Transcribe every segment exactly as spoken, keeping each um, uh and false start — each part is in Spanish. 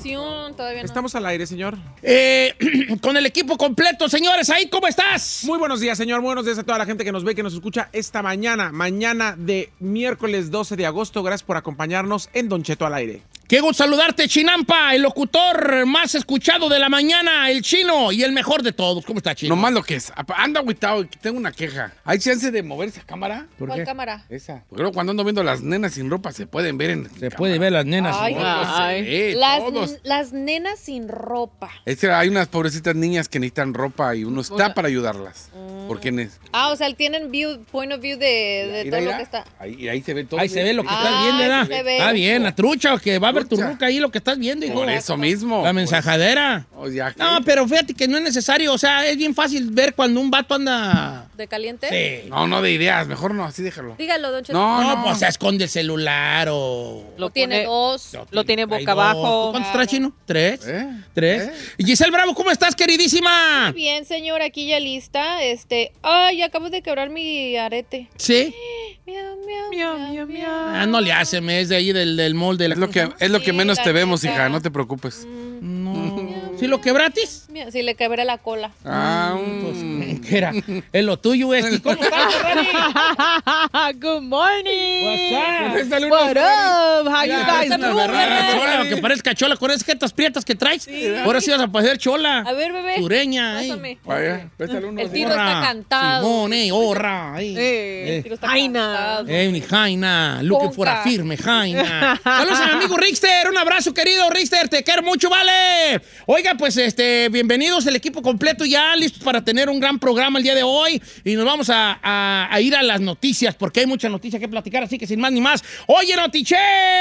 producción, todavía no. Estamos al aire, señor. Eh, con el equipo completo, señores. Ahí, ¿cómo estás? Muy buenos días, señor. Buenos días a toda la gente que nos ve y que nos escucha esta mañana. Mañana de miércoles doce de agosto. Gracias por acompañarnos en Don Cheto al aire. Qué gusto saludarte, Chinampa, el locutor más escuchado de la mañana, el chino y el mejor de todos. ¿Cómo está, Chino? No más lo que es. Anda agüitado y tengo una queja. ¿Hay chance de mover esa cámara? ¿Por ¿Cuál qué? cámara? Esa. Porque luego cuando ando viendo las nenas sin ropa se pueden ver en Se cámara. puede ver las nenas. Ay, Todos ay. se ve, Las, todos. las nenas sin ropa. Es que hay unas pobrecitas niñas que necesitan ropa y uno está para ayudarlas. Porque ne- Ah, o sea, tienen view, point of view de, de Mira, todo mira, lo que está. Ahí, ahí se ve todo. Ahí se ve lo que Ay, estás viendo, ¿verdad? se ve. Está bien, la trucha, que va a ver tu Trucha. ruca ahí lo que estás viendo, hijo. Por eso mismo. La mensajadera. Pues, oh, ya que- No, pero fíjate que no es necesario. O sea, es bien fácil ver cuando un vato anda... ¿De caliente? Sí. No, no de ideas. Mejor no, así déjalo. Dígalo, don Cheto. No, No, no. pues se esconde el celular o... Lo tiene pone- dos. Lo tiene Hay boca dos. abajo. ¿Cuántos traes, Chino? ¿Tres? ¿Eh? ¿Tres? ¿Eh? Y Giselle Bravo, ¿cómo estás, queridísima? Bien, señor, aquí ya lista. Este, ay, acabo de quebrar mi arete. Sí. Miau, miau, Miau, miau, miau, miau. Ah, no le hace, me es de ahí del, del molde. Es lo que, es lo que Sí, menos la te vemos, neta. hija. No te preocupes. No. ¿Sí lo quebratis? Miau, sí, le quebré la cola. Ah, Pues, mm. ¿qué era? Es lo tuyo, este. ¿Cómo estás, Ferrari? Good morning. What's up? What up? How you Mira, guys esta doing? verdad, chola, que parezca chola, con esas jetas prietas que traes. Ahora sí vas a parecer chola. A ver, bebé. Sureña, eh. Pásame. Vaya, pétale uno. El tiro Horra. está cantado. Simón, eh, horra. Eh, Eh, El tiro está Jaina. cantado. eh, mi Jaina, looking for a Ponca. firme, Jaina. Saludos a mi amigo Rickster, un abrazo, querido Rickster, te quiero mucho, vale. Oiga, pues, este, bienvenidos el equipo completo ya, listos para tener un gran programa el día de hoy. Y nos vamos a, a- a ir a las noticias, porque hay muchas noticias que platicar, así que sin más ni más. ¡Oye, Notiche!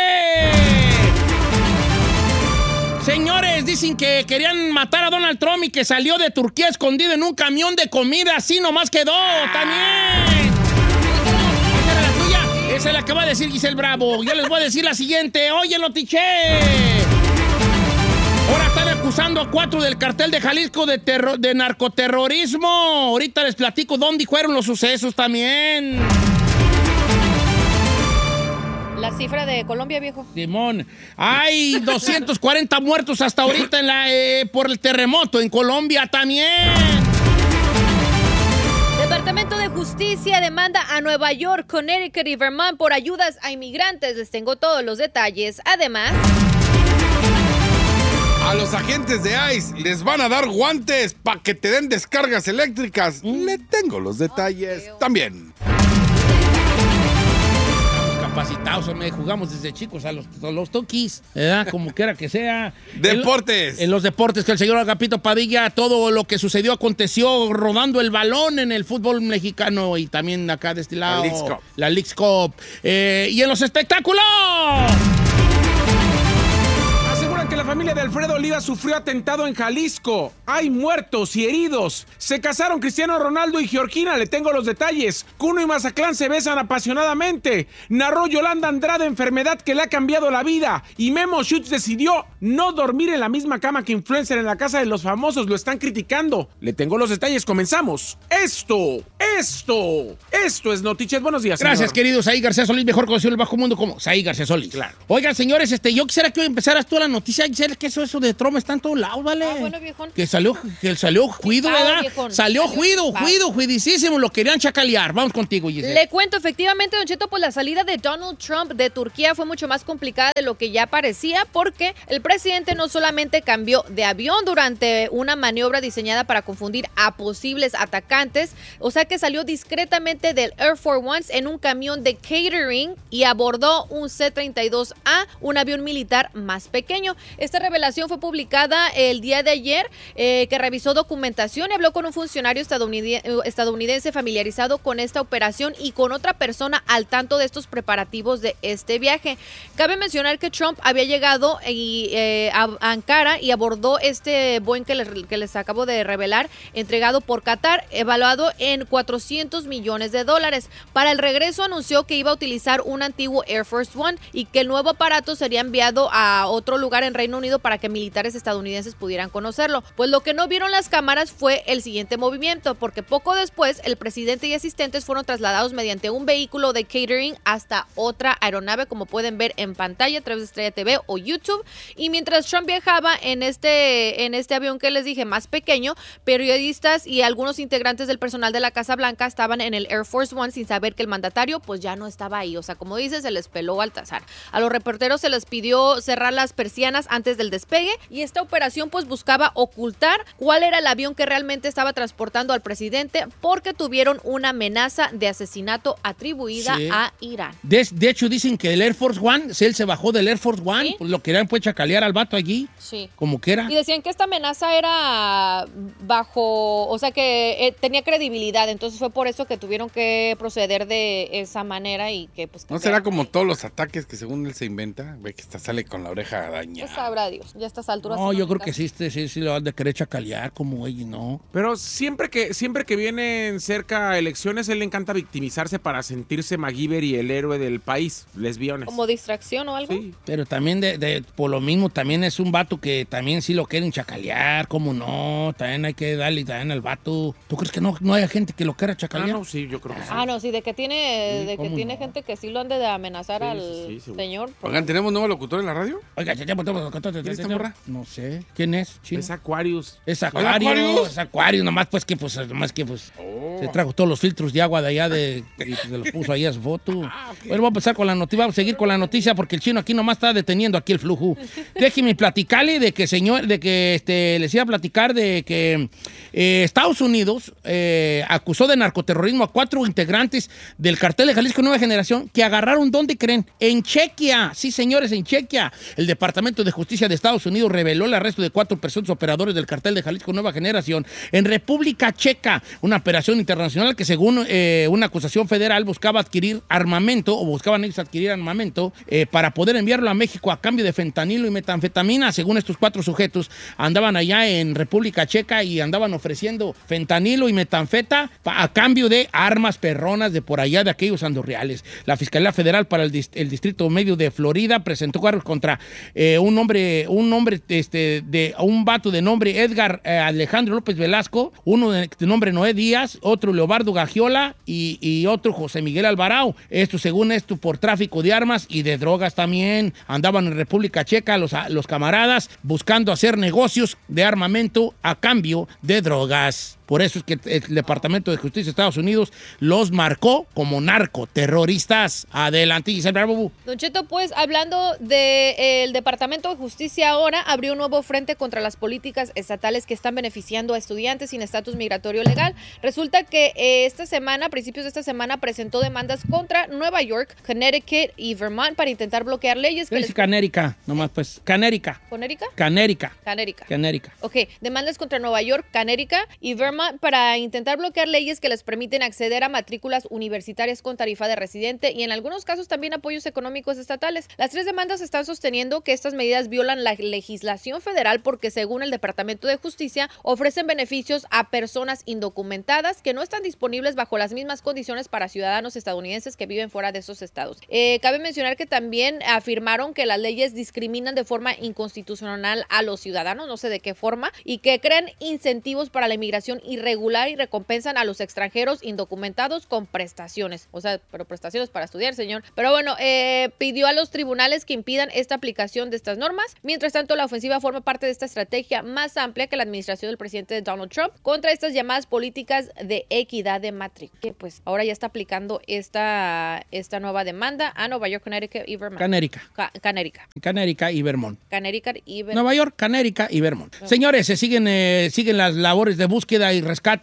Señores, dicen que querían matar a Donald Trump y que salió de Turquía escondido en un camión de comida. Así nomás quedó, también. ¿Esa era la tuya? Esa es la que va a decir Giselle Bravo. Yo les voy a decir la siguiente. Oye, Notiche. Ahora están acusando a cuatro del cartel de Jalisco de, terro- de narcoterrorismo. Ahorita les platico dónde fueron los sucesos también. La cifra de Colombia, viejo. Simón, hay doscientos cuarenta muertos hasta ahorita en la, eh, por el terremoto en Colombia también. Departamento de Justicia demanda a Nueva York, Connecticut y Vermont por ayudas a inmigrantes. Les tengo todos los detalles. Además, A los agentes de ICE les van a dar guantes para que te den descargas eléctricas. Le tengo los detalles también. Capacitados, hombre, jugamos desde chicos a los, a los toquis, ¿verdad? Como quiera que sea. Deportes. En, en los deportes, que el señor Agapito Padilla, todo lo que sucedió aconteció rodando el balón en el fútbol mexicano y también acá de este lado. Leagues Cup. La Leagues Cup. Eh, y en los espectáculos. Aseguran que la familia de Alfredo Oliva sufrió atentado en Jalisco. Hay muertos y heridos. Se casaron Cristiano Ronaldo y Georgina. Le tengo los detalles. Kuno y Mazatlán se besan apasionadamente. Narró Yolanda Andrade enfermedad que le ha cambiado la vida. Y Memo Schutz decidió no dormir en la misma cama que influencer en la casa de los famosos. Lo están criticando. Le tengo los detalles. Comenzamos. Esto, esto, esto es Noticias. Buenos días, señor. Gracias, querido Saí García Solís, mejor conocido en el bajo mundo como Saí García Solís. Claro. Oigan, señores, este, yo quisiera que hoy empezaras tú la noticia. Quisiera que eso, eso de Trump está en todos lados, ¿vale? Ah, bueno, viejón. Que salió, que salió juido, Picado, ¿verdad? viejón. Salió Salió juido, picado. juido, juidicísimo. Lo querían chacalear. Vamos contigo, Giselle. Le cuento, efectivamente, Don Cheto, pues la salida de Donald Trump de Turquía fue mucho más complicada de lo que ya parecía, porque el presidente no solamente cambió de avión durante una maniobra diseñada para confundir a posibles atacantes, o sea que salió discretamente del Air Force One en un camión de catering y abordó un C treinta y dos A, un avión militar más pequeño. Esta revelación fue publicada el día de ayer, eh, que revisó documentación y habló con un funcionario estadounidense, estadounidense familiarizado con esta operación y con otra persona al tanto de estos preparativos de este viaje. Cabe mencionar que Trump había llegado y, eh, a Ankara y abordó este Boeing que les, que les acabo de revelar, entregado por Qatar, evaluado en cuatrocientos millones de dólares. Para el regreso anunció que iba a utilizar un antiguo Air Force One y que el nuevo aparato sería enviado a otro lugar en Reino Unido sonido para que militares estadounidenses pudieran conocerlo. Pues lo que no vieron las cámaras fue el siguiente movimiento, porque poco después el presidente y asistentes fueron trasladados mediante un vehículo de catering hasta otra aeronave, como pueden ver en pantalla a través de Estrella T V o YouTube. Y mientras Trump viajaba en este, en este avión que les dije más pequeño, periodistas y algunos integrantes del personal de la Casa Blanca estaban en el Air Force One sin saber que el mandatario pues ya no estaba ahí. O sea, como dice, se les peló Baltasar. A los reporteros se les pidió cerrar las persianas antes del despegue y esta operación pues buscaba ocultar cuál era el avión que realmente estaba transportando al presidente, porque tuvieron una amenaza de asesinato atribuida sí. a Irán. De, de hecho dicen que el Air Force One, él se bajó del Air Force One, ¿sí? Pues lo querían pues chacalear al vato allí, sí. como que era. Y decían que esta amenaza era bajo, o sea que eh, tenía credibilidad, entonces fue por eso que tuvieron que proceder de esa manera y que pues... Que ¿No será como todos los ataques que según él se inventa? Ve que hasta sale con la oreja dañada. Pues sabrá Dios, ya a estas alturas... No, yo creo que sí, sí, sí lo van a querer chacalear como ella, ¿no? Pero siempre que, siempre que vienen cerca elecciones, él le encanta victimizarse para sentirse MacGyver y el héroe del país, lesbiones. ¿Como distracción o algo? Sí. Pero también, de, de, por lo mismo, también es un vato que también sí lo quieren chacalear, ¿cómo no? También hay que darle también al vato. ¿Tú crees que no, no haya gente que lo quiera chacalear? Ah, no, sí, yo creo que sí. Ah, no, sí, de que tiene, Sí, de que tiene no? gente que sí lo han de amenazar Sí, al sí, sí, señor. Oigan, ¿tenemos nuevo locutor en la radio? Oiga, ya, ya, ya, ¿Quién es esta morra? no sé. ¿Quién es? ¿Chino? Es Aquarius. Es ¿Hola, Acuario, Aquarius? es Acuario, nomás pues que pues, nomás que pues Oh. se trajo todos los filtros de agua de allá de, y pues, se los puso ahí a su foto. Ah, okay. Bueno, vamos a empezar con la noticia, vamos a seguir con la noticia porque el chino aquí nomás está deteniendo aquí el flujo. Déjeme platicarle de que señor, de que este les iba a platicar de que eh, Estados Unidos eh, acusó de narcoterrorismo a cuatro integrantes del cartel de Jalisco Nueva Generación que agarraron, ¿dónde creen? En Chequia. Sí, señores, en Chequia. El Departamento de Justicia de Estados Unidos reveló el arresto de cuatro presuntos operadores del cartel de Jalisco Nueva Generación en República Checa, una operación internacional que según eh, una acusación federal buscaba adquirir armamento o buscaban ellos adquirir armamento eh, para poder enviarlo a México a cambio de fentanilo y metanfetamina. Según estos cuatro sujetos, andaban allá en República Checa y andaban ofreciendo fentanilo y metanfeta a cambio de armas perronas de por allá de aquellos andorreales. La Fiscalía Federal para el, dist el Distrito Medio de Florida presentó cargos contra eh, un hombre, un hombre este, de un vato de nombre Edgar eh, Alejandro López Velasco, uno de, de nombre Noé Díaz, otro Leobardo Gagiola y, y otro José Miguel Alvarado. Esto según esto por tráfico de armas y de drogas también. Andaban en República Checa los, los camaradas buscando hacer negocios de armamento a cambio de drogas. Por eso es que el Departamento de Justicia de Estados Unidos los marcó como narcoterroristas. Adelante, Giselle Barbobu. Don Cheto, pues hablando del Departamento de Justicia ahora, abrió un nuevo frente contra las políticas estatales que están beneficiando a estudiantes sin estatus migratorio legal. Resulta que eh, esta semana, a principios de esta semana, presentó demandas contra Nueva York, Connecticut y Vermont para intentar bloquear leyes que ¿Qué les... dice Canérica? Nomás pues, Canérica. ¿Conérica? Canérica. Canérica. Canérica. Ok, demandas contra Nueva York, Connecticut y Vermont para intentar bloquear leyes que les permiten acceder a matrículas universitarias con tarifa de residente y en algunos casos también apoyos económicos estatales. Las tres demandas están sosteniendo que estas medidas violan la legislación federal porque según el Departamento de Justicia ofrecen beneficios a personas indocumentadas que no están disponibles bajo las mismas condiciones para ciudadanos estadounidenses que viven fuera de esos estados. Eh, cabe mencionar que también afirmaron que las leyes discriminan de forma inconstitucional a los ciudadanos, no sé de qué forma, y que crean incentivos para la inmigración irregular y recompensan a los extranjeros indocumentados con prestaciones. O sea, pero prestaciones para estudiar, señor. Pero bueno, eh, pidió a los tribunales que impidan esta aplicación de estas normas. Mientras tanto, la ofensiva forma parte de esta estrategia más amplia que la administración del presidente Donald Trump contra estas llamadas políticas de equidad de matrícula. Que pues ahora ya está aplicando esta, esta nueva demanda a Nueva York, Connecticut y Vermont. Canérica. Ca Canérica. Canérica y Vermont. Canérica y Vermont. Nueva York, Canérica y Vermont. No. Señores, se siguen, eh, siguen las labores de búsqueda y rescate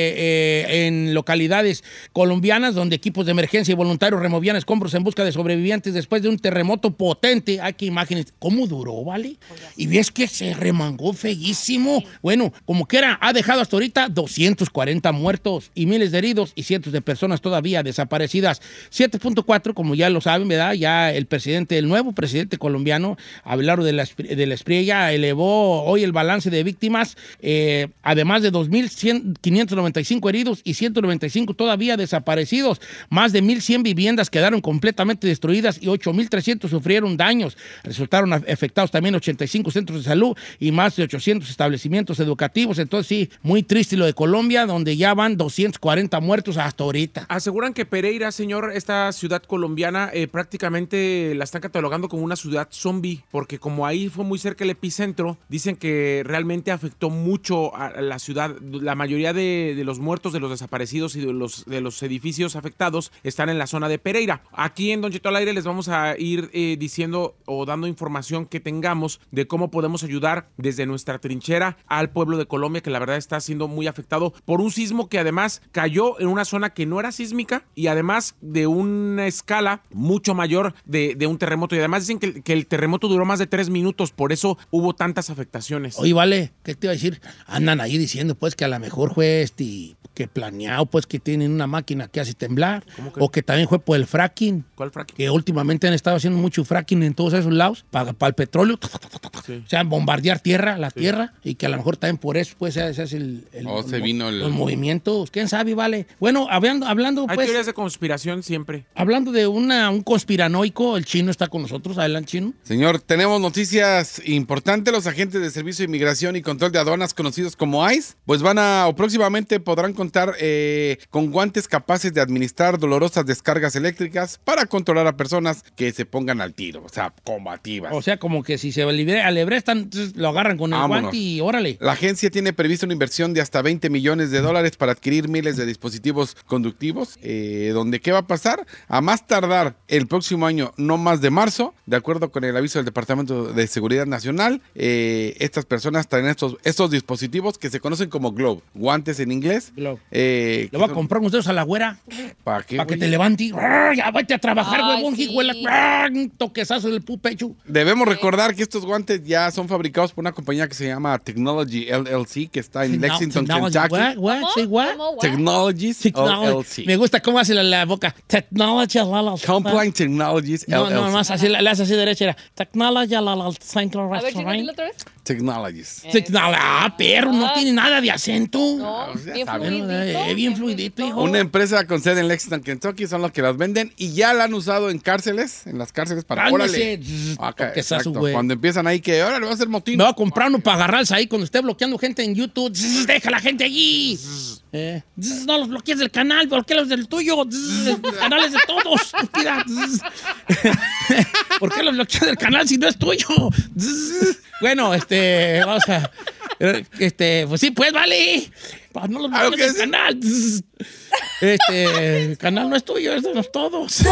eh, en localidades colombianas donde equipos de emergencia y voluntarios removían escombros en busca de sobrevivientes después de un terremoto potente. Hay que imaginar cómo duró, ¿vale? Y ves que se remangó feísimo. Bueno, como quiera, ha dejado hasta ahorita doscientos cuarenta muertos y miles de heridos y cientos de personas todavía desaparecidas. siete punto cuatro, como ya lo saben, ¿verdad? Ya el presidente, el nuevo presidente colombiano, Abelardo de la, de la Espriella, elevó hoy el balance de víctimas, eh, además de dos mil quinientos noventa y cinco heridos y ciento noventa y cinco todavía desaparecidos. Más de mil cien viviendas quedaron completamente destruidas y ocho mil trescientos sufrieron daños. Resultaron afectados también ochenta y cinco centros de salud y más de ochocientos establecimientos educativos. Entonces sí, muy triste lo de Colombia, donde ya van doscientos cuarenta muertos hasta ahorita. Aseguran que Pereira, señor, esta ciudad colombiana, eh, prácticamente la están catalogando como una ciudad zombie, porque como ahí fue muy cerca el epicentro, dicen que realmente afectó mucho a la ciudad. La mayoría de, de los muertos, de los desaparecidos y de los, de los edificios afectados están en la zona de Pereira. Aquí en Don Cheto al Aire les vamos a ir eh, diciendo o dando información que tengamos de cómo podemos ayudar desde nuestra trinchera al pueblo de Colombia, que la verdad está siendo muy afectado por un sismo que además cayó en una zona que no era sísmica y además de una escala mucho mayor de, de un terremoto. Y además dicen que, que el terremoto duró más de tres minutos, por eso hubo tantas afectaciones. Oye, vale, ¿qué te iba a decir? Andan ahí diciendo pues que a lo mejor fue este, que planeado, pues que tienen una máquina que hace temblar, ¿Cómo que? o que también fue por el fracking. ¿Cuál fracking? Que últimamente han estado haciendo mucho fracking en todos esos lados para, para el petróleo, Sí. o sea, bombardear tierra, la Sí. tierra, y que a lo mejor también por eso pues se hace el, el, Oh, se el- vino el- los movimientos, quién sabe, vale. Bueno, hablando, hablando Hay pues, teorías de conspiración siempre. hablando de una, un conspiranoico, el chino está con nosotros, adelante chino. Señor, tenemos noticias importantes. Los agentes de Servicio de Inmigración y Control de Aduanas, conocidos como ICE, pues van a, o próximamente podrán contar eh, con guantes capaces de administrar dolorosas descargas eléctricas para controlar a personas que se pongan al tiro, o sea, combativas. O sea, como que si se libre, alebrestan, entonces lo agarran con el Vámonos. guante y órale. La agencia tiene previsto una inversión de hasta veinte millones de dólares para adquirir miles de dispositivos conductivos, eh, donde ¿qué va a pasar? A más tardar el próximo año, no más de marzo, de acuerdo con el aviso del Departamento de Seguridad Nacional, eh, estas personas traen estos, estos dispositivos que se conocen como glove, guantes en inglés. Glove. Eh, Le voy a comprar unos dedos a la güera ¿Para qué, para que güey? te levante. ¡Ah! Ya vete a trabajar, Ay, huevón, sí. hijuela. ¡Ah! Un toquezazo del pu- pecho. Debemos recordar que estos guantes ya son fabricados por una compañía que se llama Technology L L C, que está en Lexington, Technology. Kentucky. What? What? ¿Cómo? Say what? ¿Cómo? What? Technologies Technology. L L C. Me gusta cómo hace la, la boca. Technology. La, la, Compliant Technologies No, L L C. no, más así, la, la hace así derecha. Era Technology. La, la, A ver, chico, dilo otra vez. Technologies. Technology. Ah, perro, no Ah. tiene nada de acento. No, pues ya bien saben, ¿no? fluidito. Eh, bien fluidito, hijo. Una empresa con sede en Lexington, Kentucky, son los que las venden y ya la han usado en cárceles, en las cárceles para... Cálmese. órale. Zzz, Acá, toquezazo, exacto. güey. Cuando empiezan ahí que, ahora le va a hacer motín. Me voy a comprar uno para agarrarse ahí cuando esté bloqueando gente en YouTube. Zzz, deja a la gente allí. Eh, zzz, no los bloquees del canal, bloquea los del tuyo. Zzz, el canal es de todos, estúpida. Zzz. ¿Por qué los bloqueas del canal si no es tuyo? Zzz. Bueno, este, vamos a. Este, pues sí, pues vale. Pa- No los Ah, bloquees ok, del sí. canal. Zzz. Este, el canal no es tuyo, es de los todos.